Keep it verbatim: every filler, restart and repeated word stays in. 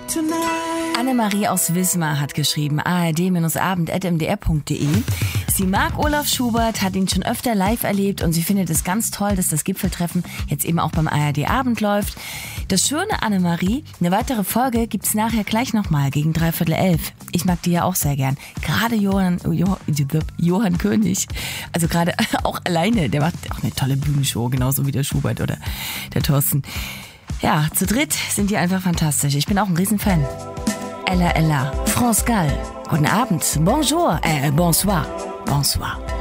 Annemarie aus Wismar hat geschrieben, a r d abend at m d r punkt d e. Sie mag Olaf Schubert, hat ihn schon öfter live erlebt und sie findet es ganz toll, dass das Gipfeltreffen jetzt eben auch beim A R D-Abend läuft. Das Schöne, Annemarie, eine weitere Folge gibt's nachher gleich nochmal gegen dreiviertel elf. Ich mag die ja auch sehr gern. Gerade Johann, Johann, Johann König, also gerade auch alleine, der macht auch eine tolle Bühnenshow, genauso wie der Schubert oder der Thorsten. Ja, zu dritt sind die einfach fantastisch. Ich bin auch ein Riesenfan. Ella Ella, France Gall. Guten Abend, bonjour, äh, bonsoir, bonsoir.